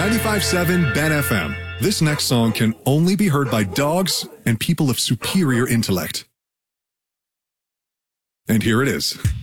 95.7 Ben FM. This next song can only be heard by dogs and people of superior intellect. And here it is.